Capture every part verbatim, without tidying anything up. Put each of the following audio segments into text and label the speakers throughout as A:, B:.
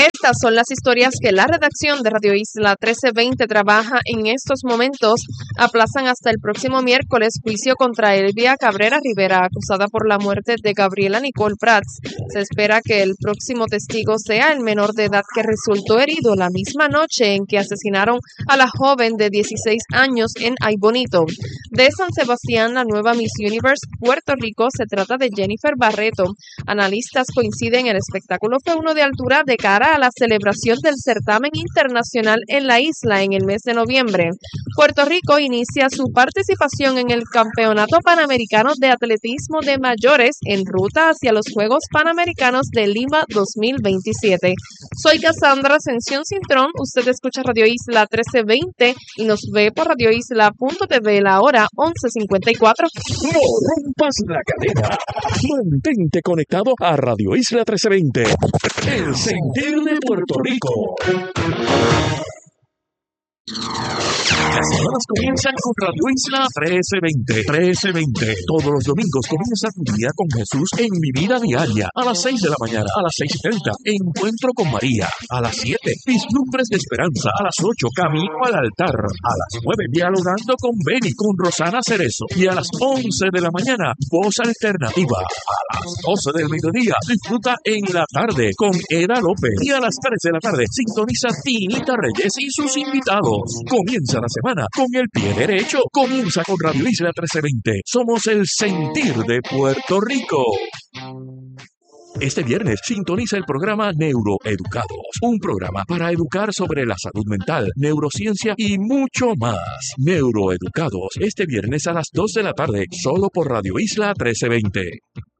A: Estas son las historias que la redacción de Radio Isla trece veinte trabaja en estos momentos. Aplazan hasta el próximo miércoles juicio contra Elvia Cabrera Rivera, acusada por la muerte de Gabriela Nicole Prats. Se espera que el próximo testigo sea el menor de edad que resultó herido la misma noche en que asesinaron a la joven de dieciséis años en Ay Bonito. De San Sebastián, la nueva Miss Universe Puerto Rico, se trata de Jennifer Barreto. Analistas coinciden, el espectáculo fue uno de altura de cara a la celebración del certamen internacional en la isla en el mes de noviembre. Puerto Rico inicia su participación en el Campeonato Panamericano de Atletismo de Mayores en ruta hacia los Juegos Panamericanos de Lima dos mil veintisiete. Soy Cassandra Ascensión Cintrón, usted escucha Radio Isla trece veinte y nos ve por radio isla punto t v la hora once cincuenta y cuatro.
B: No rompas la cadena. Mantente conectado a Radio Isla trece veinte. El sentir de Puerto Rico. Las semanas comienzan con Radio Isla trece veinte. trece veinte. Todos los domingos comienza tu día con Jesús en Mi Vida Diaria. A las seis de la mañana, a las seis y treinta. Encuentro con María. A las siete. Vislumbres de Esperanza. A las ocho. Camino al altar. A las nueve. Dialogando con Beni, con Rosana Cerezo. Y a las once de la mañana, Voz Alternativa. A las doce del mediodía, disfruta En la Tarde con Eda López. Y a las tres de la tarde, sintoniza Tinita Reyes y sus invitados. Comienza la semana con el pie derecho. Comienza con Radio Isla trece veinte. Somos el sentir de Puerto Rico. Este viernes sintoniza el programa Neuroeducados, un programa para educar sobre la salud mental, neurociencia y mucho más. Neuroeducados, este viernes a las dos de la tarde, solo por Radio Isla trece veinte.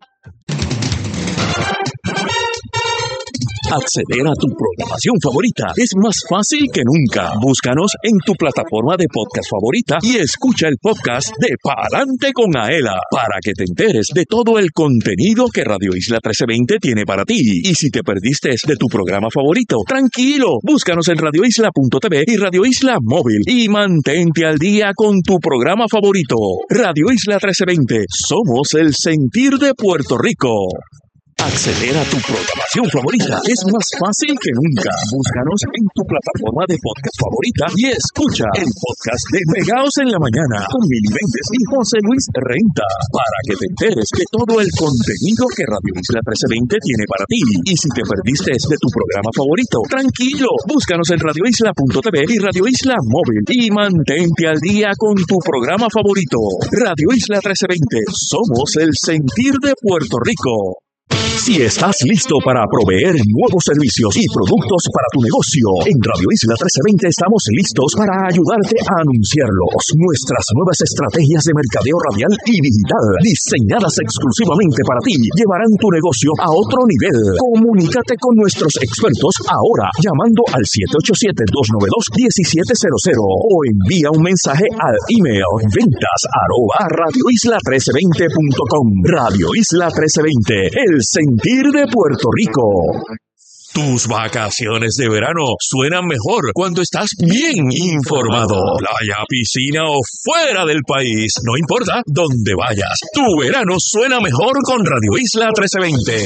B: Acceder a tu programación favorita es más fácil que nunca. Búscanos en tu plataforma de podcast favorita y escucha el podcast de Pa'lante con Aela para que te enteres de todo el contenido que Radio Isla trece veinte tiene para ti. Y si te perdiste de tu programa favorito, tranquilo, búscanos en radio isla punto t v y Radio Isla Móvil y mantente al día con tu programa favorito. Radio Isla trece veinte, somos el sentir de Puerto Rico. Acceder a tu programación favorita es más fácil que nunca. Búscanos en tu plataforma de podcast favorita y escucha el podcast de Pegaos en la Mañana con Mili Méndez y José Luis Renta para que te enteres de todo el contenido que Radio Isla trece veinte tiene para ti. Y si te perdiste de tu programa favorito, tranquilo, búscanos en radio isla punto t v y Radio Isla Móvil y mantente al día con tu programa favorito. Radio Isla trece veinte, somos el sentir de Puerto Rico. Si estás listo para proveer nuevos servicios y productos para tu negocio, en Radio Isla trece veinte estamos listos para ayudarte a anunciarlos. Nuestras nuevas estrategias de mercadeo radial y digital, diseñadas exclusivamente para ti, llevarán tu negocio a otro nivel. Comunícate con nuestros expertos ahora, llamando al siete ocho siete, dos nueve dos, uno siete cero cero o envía un mensaje al email ventas arroba radio isla trece veinte punto com. Radio Isla trece veinte, el sentir de Puerto Rico. Tus vacaciones de verano suenan mejor cuando estás bien informado. Playa, piscina o fuera del país, no importa dónde vayas. Tu verano suena mejor con Radio Isla trece veinte.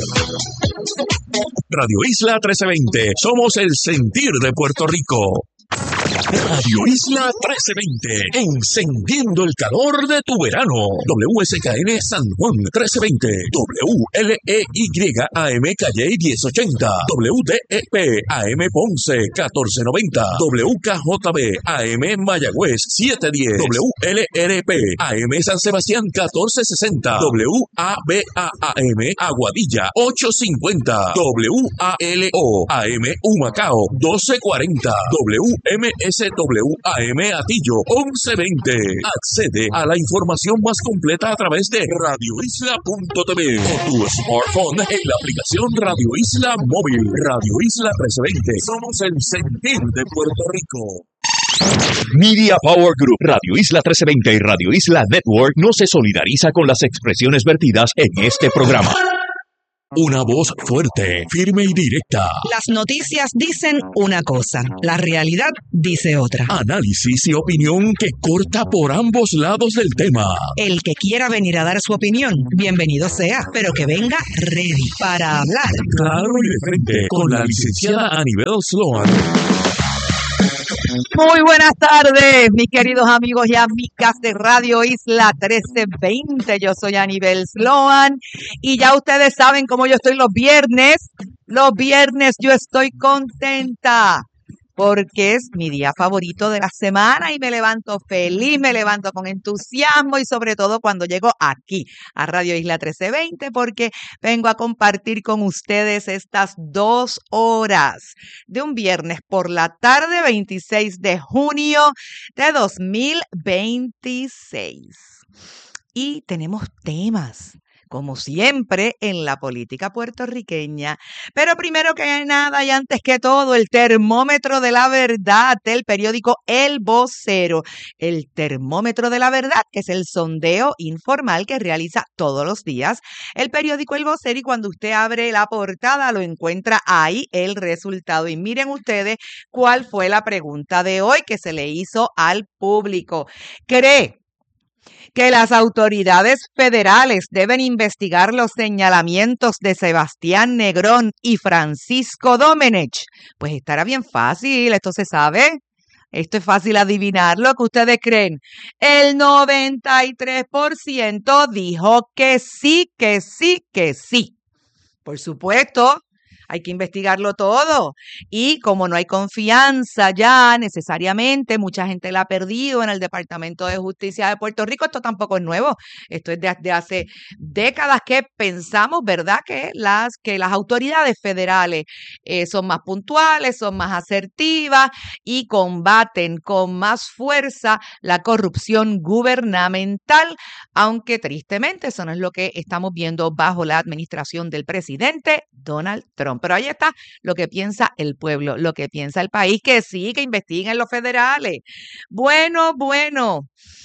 B: Radio Isla trece veinte, somos el sentir de Puerto Rico. Radio Isla trece veinte, encendiendo el calor de tu verano. W S K N San Juan trece veinte, W L E Y A M Calle diez ochenta, W D E P A M Ponce catorce noventa, W K J B A M Mayagüez setecientos diez, W L R P A M San Sebastián catorce sesenta, W A B A A M Aguadilla ochocientos cincuenta, W A L O A M Humacao doce cuarenta, W M S W A M Atillo once veinte. Accede a la información más completa a través de radio isla punto t v o tu smartphone en la aplicación Radio Isla Móvil. Radio Isla trece veinte. Somos el sentir de Puerto Rico. Media Power Group, Radio Isla trece veinte y Radio Isla Network no se solidariza con las expresiones vertidas en este programa. Una voz fuerte, firme y directa.
C: Las noticias dicen una cosa, la realidad dice otra.
B: Análisis y opinión que corta por ambos lados del tema.
C: El que quiera venir a dar su opinión, bienvenido sea, pero que venga ready para hablar.
B: Claro y de frente, con la licenciada Anibel Sloan.
C: Muy buenas tardes, mis queridos amigos y amigas de Radio Isla trece veinte. Yo soy Anibel Sloan y ya ustedes saben cómo yo estoy los viernes. Los viernes yo estoy contenta porque es mi día favorito de la semana y me levanto feliz, me levanto con entusiasmo y sobre todo cuando llego aquí a Radio Isla trece veinte porque vengo a compartir con ustedes estas dos horas de un viernes por la tarde, veintiséis de junio de dos mil veintiséis. Y tenemos temas, como siempre, en la política puertorriqueña. Pero primero que nada y antes que todo, el termómetro de la verdad del periódico El Vocero. El termómetro de la verdad es el sondeo informal que realiza todos los días el periódico El Vocero y cuando usted abre la portada lo encuentra ahí el resultado. Y miren ustedes cuál fue la pregunta de hoy que se le hizo al público. ¿Cree que las autoridades federales deben investigar los señalamientos de Sebastián Negrón y Francisco Domenech? Pues estará bien fácil, esto se sabe. Esto es fácil adivinarlo, ¿qué ustedes creen? El noventa y tres por ciento dijo que sí, que sí, que sí. Por supuesto, hay que investigarlo todo. Y como no hay confianza ya necesariamente, mucha gente la ha perdido en el Departamento de Justicia de Puerto Rico. Esto tampoco es nuevo. Esto es desde hace décadas que pensamos, ¿verdad?, que las, que las autoridades federales eh, son más puntuales, son más asertivas y combaten con más fuerza la corrupción gubernamental, aunque tristemente eso no es lo que estamos viendo bajo la administración del presidente Donald Trump. Pero ahí está lo que piensa el pueblo, lo que piensa el país, que sí, que investiguen los federales. Bueno, bueno,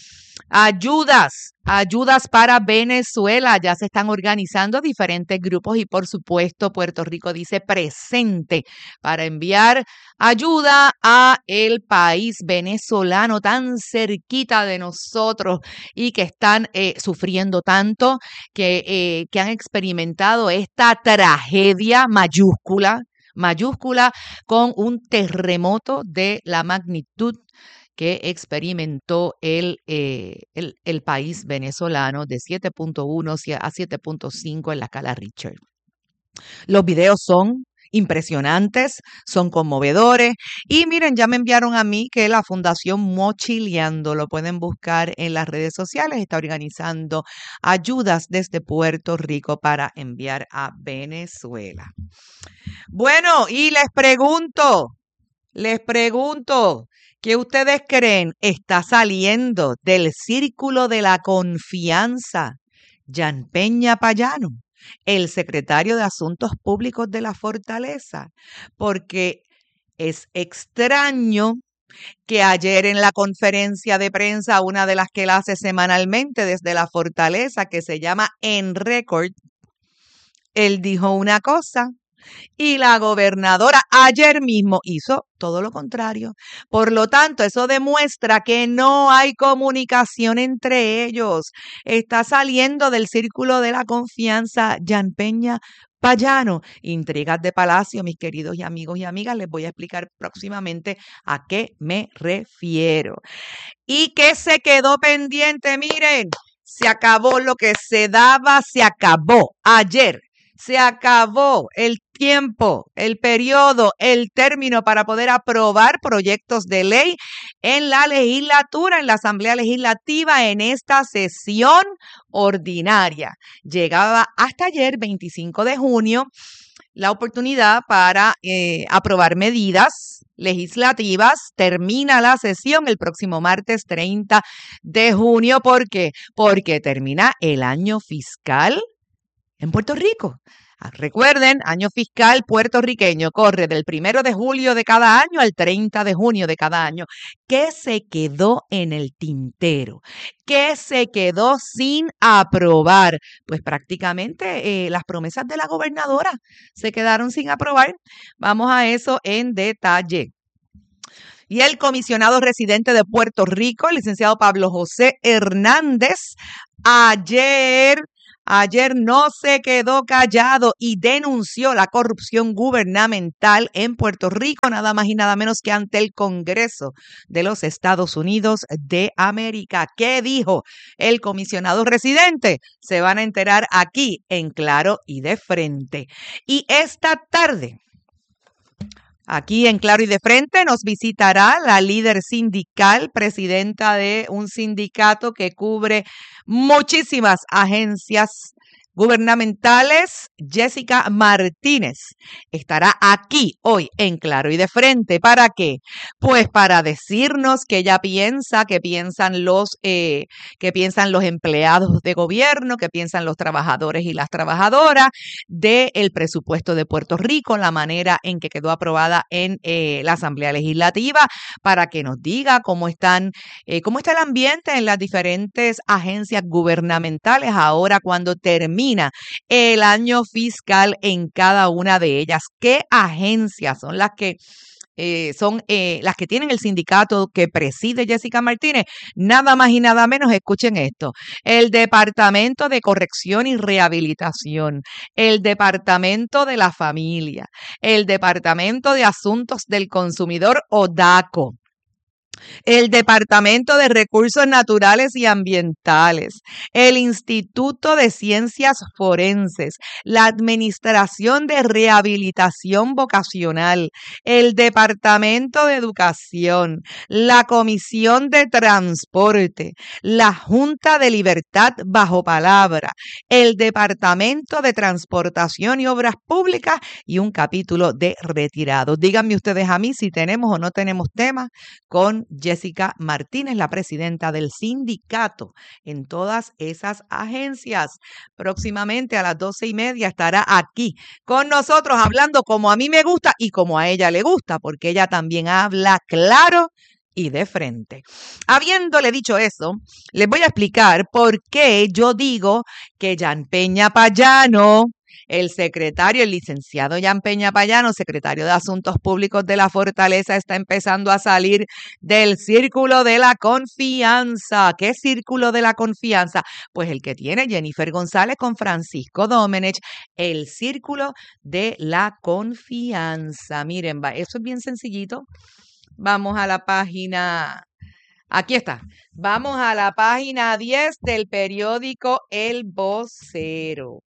C: ayudas, ayudas para Venezuela. Ya se están organizando diferentes grupos y por supuesto Puerto Rico dice presente para enviar ayuda a el país venezolano tan cerquita de nosotros y que están eh, sufriendo tanto, que, eh, que han experimentado esta tragedia mayúscula, mayúscula con un terremoto de la magnitud que experimentó el, eh, el, el país venezolano de siete punto uno a siete punto cinco en la escala Richter. Los videos son impresionantes, son conmovedores y miren, ya me enviaron a mí que la Fundación Mochileando, lo pueden buscar en las redes sociales, está organizando ayudas desde Puerto Rico para enviar a Venezuela. Bueno, y les pregunto, les pregunto, ¿qué ustedes creen está saliendo del círculo de la confianza Jan Peña Payano, el secretario de Asuntos Públicos de la Fortaleza? Porque es extraño que ayer en la conferencia de prensa, una de las que él hace semanalmente desde la Fortaleza, que se llama En Record, él dijo una cosa y la gobernadora ayer mismo hizo todo lo contrario. Por lo tanto, eso demuestra que no hay comunicación entre ellos. Está saliendo del círculo de la confianza Jan Peña Payano. Intrigas de Palacio, mis queridos y amigos y amigas, les voy a explicar próximamente a qué me refiero. ¿Y qué se quedó pendiente? Miren, se acabó lo que se daba, se acabó ayer. Se acabó el tiempo, el periodo, el término para poder aprobar proyectos de ley en la legislatura, en la Asamblea Legislativa, en esta sesión ordinaria. Llegaba hasta ayer, veinticinco de junio, la oportunidad para eh, aprobar medidas legislativas. Termina la sesión el próximo martes treinta de junio. ¿Por qué? Porque termina el año fiscal en Puerto Rico. Recuerden, año fiscal puertorriqueño corre del primero de julio de cada año al treinta de junio de cada año. ¿Qué se quedó en el tintero? ¿Qué se quedó sin aprobar? Pues prácticamente eh, las promesas de la gobernadora se quedaron sin aprobar. Vamos a eso en detalle. Y el comisionado residente de Puerto Rico, el licenciado Pablo José Hernández, ayer... Ayer no se quedó callado y denunció la corrupción gubernamental en Puerto Rico, nada más y nada menos que ante el Congreso de los Estados Unidos de América. ¿Qué dijo el comisionado residente? Se van a enterar aquí en Claro y de Frente. Y esta tarde, aquí en Claro y de Frente, nos visitará la líder sindical, presidenta de un sindicato que cubre muchísimas agencias gubernamentales, Jessica Martínez. Estará aquí hoy en Claro y de Frente. ¿Para qué? Pues para decirnos que ella piensa, que piensan los, eh, que piensan los empleados de gobierno, que piensan los trabajadores y las trabajadoras del presupuesto de Puerto Rico, la manera en que quedó aprobada en eh, la Asamblea Legislativa, para que nos diga cómo están, eh, cómo está el ambiente en las diferentes agencias gubernamentales ahora cuando termina el año fiscal en cada una de ellas. ¿Qué agencias son las que eh, son eh, las que tienen el sindicato que preside Jessica Martínez? Nada más y nada menos, escuchen esto: el Departamento de Corrección y Rehabilitación, el Departamento de la Familia, el Departamento de Asuntos del Consumidor o DACO, el Departamento de Recursos Naturales y Ambientales, el Instituto de Ciencias Forenses, la Administración de Rehabilitación Vocacional, el Departamento de Educación, la Comisión de Transporte, la Junta de Libertad bajo palabra, el Departamento de Transportación y Obras Públicas y un capítulo de retirados. Díganme ustedes a mí si tenemos o no tenemos temas con Jessica Martínez, la presidenta del sindicato en todas esas agencias. Próximamente a las doce y media estará aquí con nosotros hablando como a mí me gusta y como a ella le gusta, porque ella también habla claro y de frente. Habiéndole dicho eso, les voy a explicar por qué yo digo que Jan Peña Payano, el secretario, el licenciado Jan Peña Payano, secretario de Asuntos Públicos de la Fortaleza, está empezando a salir del círculo de la confianza. ¿Qué círculo de la confianza? Pues el que tiene Jennifer González con Francisco Domenech, el círculo de la confianza. Miren, va, eso es bien sencillito. Vamos a la página... Aquí está. Vamos a la página diez del periódico El Vocero.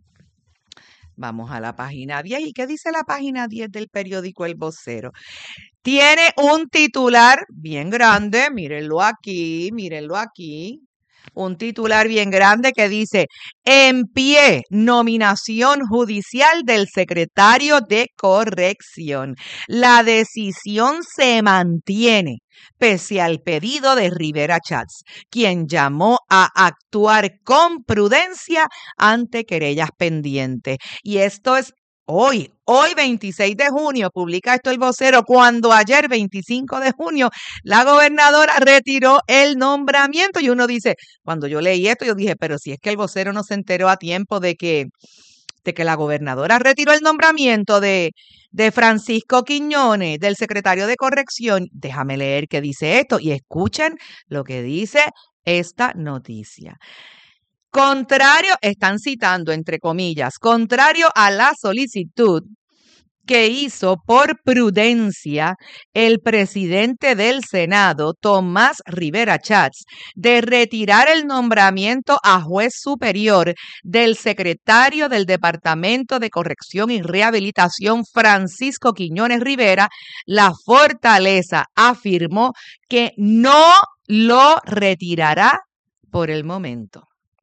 C: Vamos a la página diez. ¿Y qué dice la página diez del periódico El Vocero? Tiene un titular bien grande, mírenlo aquí, mírenlo aquí. Un titular bien grande que dice: en pie, nominación judicial del secretario de Corrección. La decisión se mantiene pese al pedido de Rivera Schatz, quien llamó a actuar con prudencia ante querellas pendientes. Y esto es hoy, hoy veintiséis de junio, publica esto El Vocero, cuando ayer veinticinco de junio la gobernadora retiró el nombramiento. Y uno dice, cuando yo leí esto, yo dije, pero si es que El Vocero no se enteró a tiempo de que, de que la gobernadora retiró el nombramiento de, de Francisco Quiñones, del secretario de Corrección. Déjame leer qué dice esto y escuchen lo que dice esta noticia. Contrario, están citando entre comillas, contrario a la solicitud que hizo por prudencia el presidente del Senado, Tomás Rivera Schatz, de retirar el nombramiento a juez superior del secretario del Departamento de Corrección y Rehabilitación, Francisco Quiñones Rivera, la Fortaleza afirmó que no lo retirará por el momento.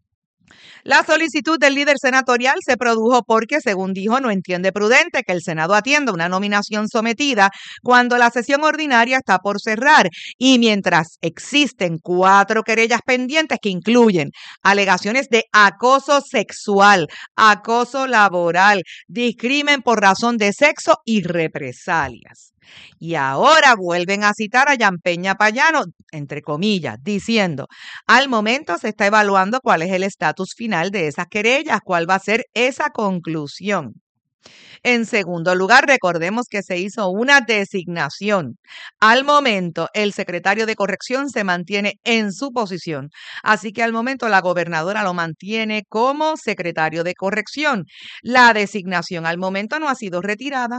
C: La solicitud del líder senatorial se produjo porque, según dijo, no entiende prudente que el Senado atienda una nominación sometida cuando la sesión ordinaria está por cerrar y mientras existen cuatro querellas pendientes que incluyen alegaciones de acoso sexual, acoso laboral, discrimen por razón de sexo y represalias. Y ahora vuelven a citar a Jan Peña Payano, entre comillas, diciendo, al momento se está evaluando cuál es el estatus final de esas querellas, cuál va a ser esa conclusión. En segundo lugar, recordemos que se hizo una designación. Al momento, el secretario de Corrección se mantiene en su posición. Así que al momento la gobernadora lo mantiene como secretario de Corrección. La designación al momento no ha sido retirada.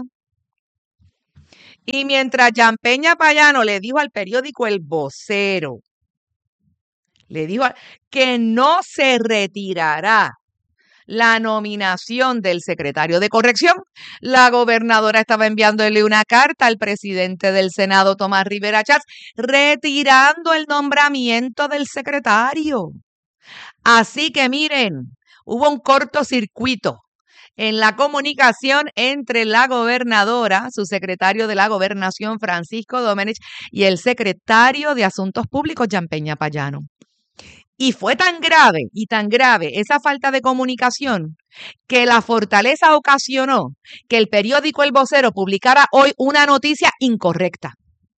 C: Y mientras Jan Peña Payano le dijo al periódico El Vocero, le dijo que no se retirará la nominación del secretario de Corrección, la gobernadora estaba enviándole una carta al presidente del Senado, Tomás Rivera Chats, retirando el nombramiento del secretario. Así que miren, hubo un cortocircuito en la comunicación entre la gobernadora, su secretario de la Gobernación, Francisco Domenech, y el secretario de Asuntos Públicos, Jan Peña Payano. Y fue tan grave y tan grave esa falta de comunicación que la Fortaleza ocasionó que el periódico El Vocero publicara hoy una noticia incorrecta.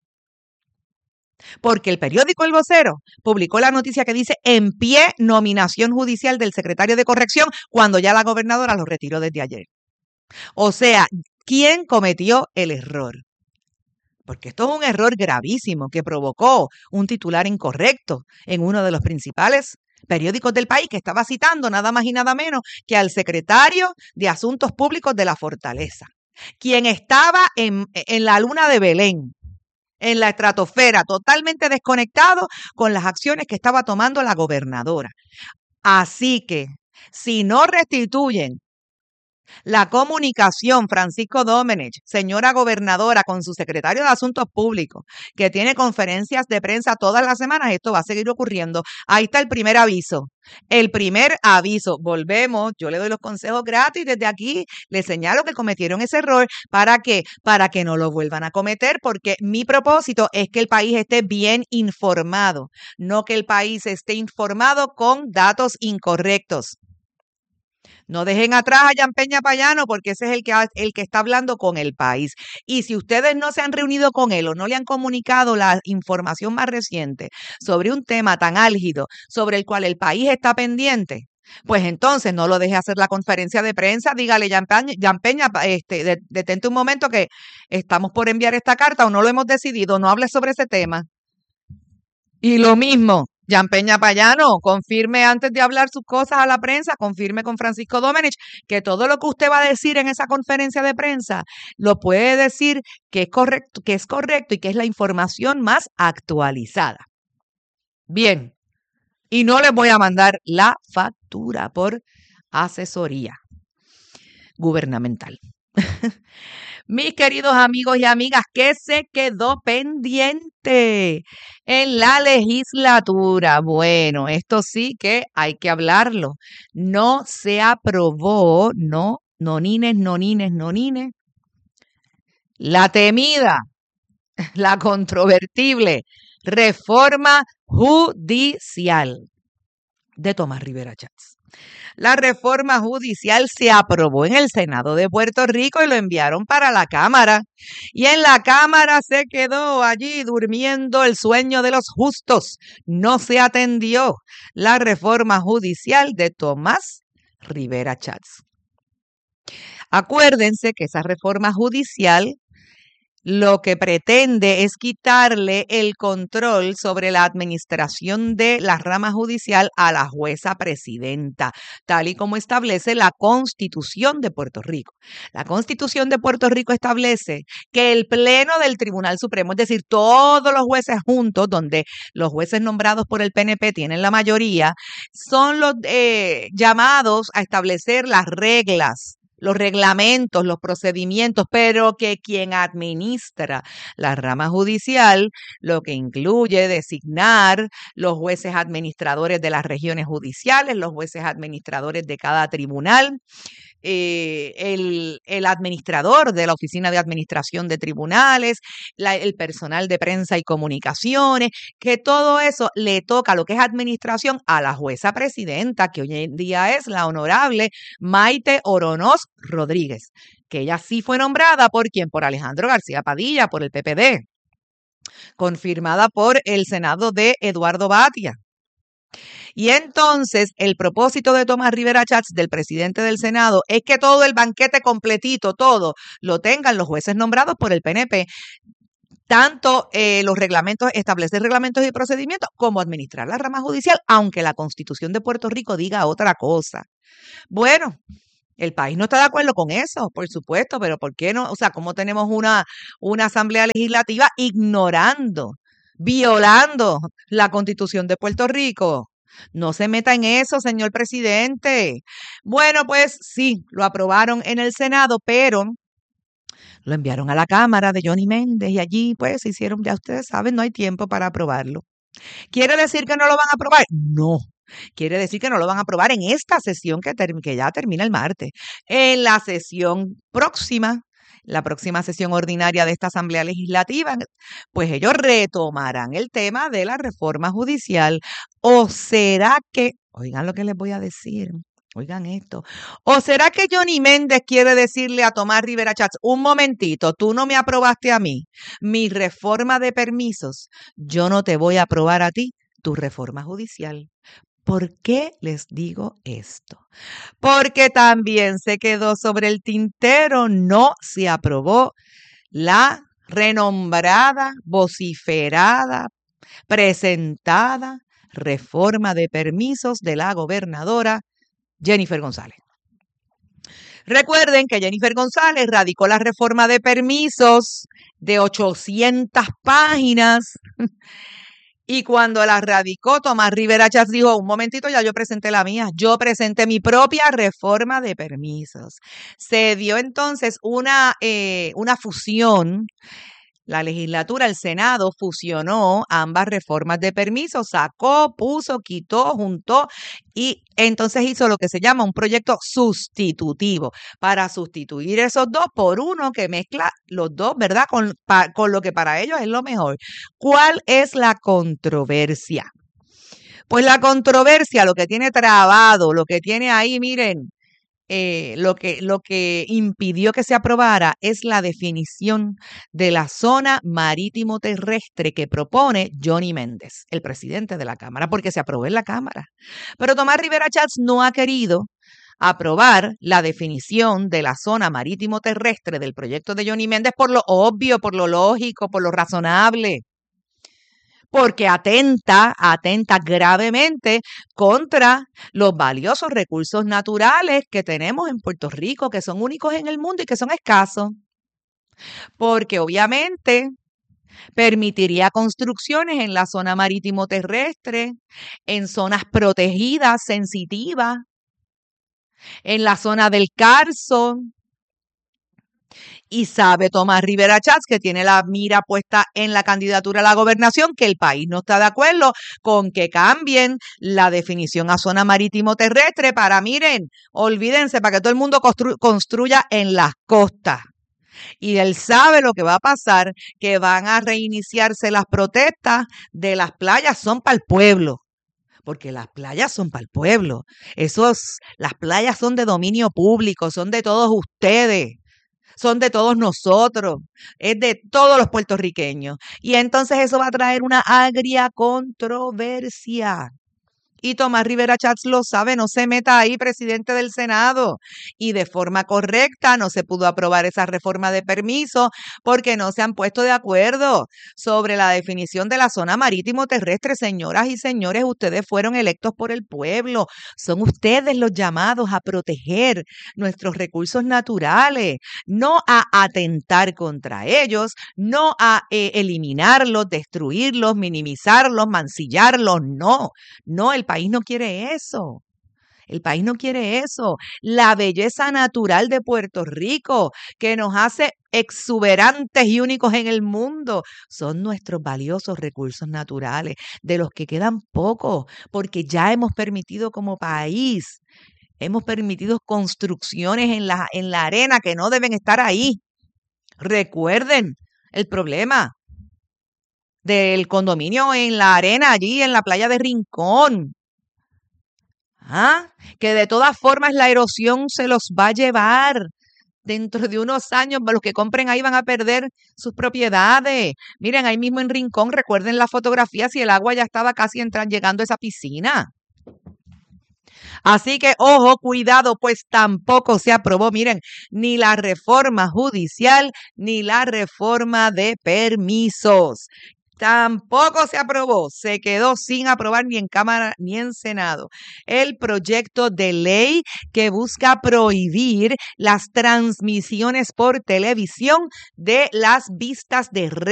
C: Porque el periódico El Vocero publicó la noticia que dice en pie nominación judicial del secretario de Corrección cuando ya la gobernadora lo retiró desde ayer. O sea, ¿quién cometió el error? Porque esto es un error gravísimo que provocó un titular incorrecto en uno de los principales periódicos del país que estaba citando nada más y nada menos que al secretario de Asuntos Públicos de la Fortaleza, quien estaba en, en la luna de Belén, en la estratosfera, totalmente desconectado con las acciones que estaba tomando la gobernadora. Así que, si no restituyen la comunicación, Francisco Domenech, señora gobernadora, con su secretario de Asuntos Públicos, que tiene conferencias de prensa todas las semanas, esto va a seguir ocurriendo. Ahí está el primer aviso. El primer aviso. Volvemos, yo le doy los consejos gratis desde aquí, le señalo que cometieron ese error. ¿Para qué? Para que no lo vuelvan a cometer, porque mi propósito es que el país esté bien informado, no que el país esté informado con datos incorrectos. No dejen atrás a Jan Peña Payano porque ese es el que, el que está hablando con el país. Y si ustedes no se han reunido con él o no le han comunicado la información más reciente sobre un tema tan álgido sobre el cual el país está pendiente, pues entonces no lo deje hacer la conferencia de prensa. Dígale, Jan Peña, Jan Peña este, de, detente un momento que estamos por enviar esta carta o no lo hemos decidido, no hable sobre ese tema. Y lo mismo, Jan Peña Payano, confirme antes de hablar sus cosas a la prensa, confirme con Francisco Domenech que todo lo que usted va a decir en esa conferencia de prensa lo puede decir que es correcto, que es correcto y que es la información más actualizada. Bien, y no les voy a mandar la factura por asesoría gubernamental. Mis queridos amigos y amigas, ¿qué se quedó pendiente en la legislatura? Bueno, esto sí que hay que hablarlo. No se aprobó, no, nonines, nonines, nonines, la temida, la controvertible reforma judicial de Tomás Rivera Chats. La reforma judicial se aprobó en el Senado de Puerto Rico y lo enviaron para la Cámara. Y en la Cámara se quedó allí durmiendo el sueño de los justos. No se atendió la reforma judicial de Tomás Rivera Chats. Acuérdense que esa reforma judicial lo que pretende es quitarle el control sobre la administración de la rama judicial a la jueza presidenta, tal y como establece la Constitución de Puerto Rico. La Constitución de Puerto Rico establece que el Pleno del Tribunal Supremo, es decir, todos los jueces juntos, donde los jueces nombrados por el P N P tienen la mayoría, son los eh, llamados a establecer las reglas, los reglamentos, los procedimientos, pero que quien administra la rama judicial, lo que incluye designar los jueces administradores de las regiones judiciales, los jueces administradores de cada tribunal, eh, el, el administrador de la Oficina de Administración de Tribunales, la, el personal de prensa y comunicaciones, que todo eso le toca lo que es administración a la jueza presidenta, que hoy en día es la honorable Maite Oronoz Rodríguez, que ella sí fue nombrada por quién, por Alejandro García Padilla, por el P P D, confirmada por el Senado de Eduardo Batia. Y entonces el propósito de Tomás Rivera Chats, del presidente del Senado, es que todo el banquete completito, todo, lo tengan los jueces nombrados por el P N P, tanto eh, los reglamentos, establecer reglamentos y procedimientos, como administrar la rama judicial, aunque la Constitución de Puerto Rico diga otra cosa. Bueno, el país no está de acuerdo con eso, por supuesto, pero ¿por qué no? O sea, ¿cómo tenemos una, una asamblea legislativa ignorando, violando la Constitución de Puerto Rico? No se meta en eso, señor presidente. Bueno, pues sí, lo aprobaron en el Senado, pero lo enviaron a la Cámara de Johnny Méndez y allí pues hicieron, ya ustedes saben, no hay tiempo para aprobarlo. ¿Quiere decir que no lo van a aprobar? No. Quiere decir que no lo van a aprobar en esta sesión que, ter- que ya termina el martes. En la sesión próxima, la próxima sesión ordinaria de esta Asamblea Legislativa, pues ellos retomarán el tema de la reforma judicial. ¿O será que, oigan lo que les voy a decir, oigan esto, o será que Johnny Méndez quiere decirle a Tomás Rivera Chats, un momentito, tú no me aprobaste a mí mi reforma de permisos, yo no te voy a aprobar a ti tu reforma judicial? ¿Por qué les digo esto? Porque también se quedó sobre el tintero, no se aprobó la renombrada, vociferada, presentada reforma de permisos de la gobernadora Jennifer González. Recuerden que Jennifer González radicó la reforma de permisos de ochocientas páginas. Y cuando la radicó, Tomás Rivera Chats dijo, un momentito, ya yo presenté la mía, yo presenté mi propia reforma de permisos. Se dio entonces una, eh, una fusión. La legislatura, el Senado, fusionó ambas reformas de permisos, sacó, puso, quitó, juntó y entonces hizo lo que se llama un proyecto sustitutivo para sustituir esos dos por uno que mezcla los dos, ¿verdad? Con, pa, con lo que para ellos es lo mejor. ¿Cuál es la controversia? Pues la controversia, lo que tiene trabado, lo que tiene ahí, miren, Eh, lo que, lo que impidió que se aprobara es la definición de la zona marítimo terrestre que propone Johnny Méndez, el presidente de la Cámara, porque se aprobó en la Cámara. Pero Tomás Rivera Chats no ha querido aprobar la definición de la zona marítimo terrestre del proyecto de Johnny Méndez por lo obvio, por lo lógico, por lo razonable. Porque atenta, atenta gravemente contra los valiosos recursos naturales que tenemos en Puerto Rico, que son únicos en el mundo y que son escasos. Porque obviamente permitiría construcciones en la zona marítimo terrestre, en zonas protegidas, sensitivas, en la zona del Carso. Y sabe Tomás Rivera Chats, que tiene la mira puesta en la candidatura a la gobernación, que el país no está de acuerdo con que cambien la definición a zona marítimo terrestre para, miren, olvídense, para que todo el mundo constru- construya en las costas. Y él sabe lo que va a pasar, que van a reiniciarse las protestas de las playas, son para el pueblo. Porque las playas son para el pueblo. Esos, las playas son de dominio público, son de todos ustedes. Son de todos nosotros, es de todos los puertorriqueños. Y entonces eso va a traer una agria controversia. Y Tomás Rivera Chats lo sabe, no se meta ahí, presidente del Senado. Y de forma correcta no se pudo aprobar esa reforma de permiso porque no se han puesto de acuerdo sobre la definición de la zona marítimo terrestre. Señoras y señores, ustedes fueron electos por el pueblo. Son ustedes los llamados a proteger nuestros recursos naturales, no a atentar contra ellos, no a eh, eliminarlos, destruirlos, minimizarlos, mancillarlos. No, no, el país no quiere eso. El país no quiere eso. La belleza natural de Puerto Rico, que nos hace exuberantes y únicos en el mundo, son nuestros valiosos recursos naturales, de los que quedan pocos, porque ya hemos permitido como país, hemos permitido construcciones en la, en la arena que no deben estar ahí. Recuerden el problema del condominio en la arena, allí en la playa de Rincón. ¿Ah? Que de todas formas la erosión se los va a llevar. Dentro de unos años los que compren ahí van a perder sus propiedades. Miren, ahí mismo en Rincón, recuerden la fotografía si el agua ya estaba casi entrando, llegando a esa piscina. Así que, ojo, cuidado, pues tampoco se aprobó, miren, ni la reforma judicial ni la reforma de permisos. Tampoco se aprobó, se quedó sin aprobar ni en Cámara ni en Senado el proyecto de ley que busca prohibir las transmisiones por televisión de las vistas de redes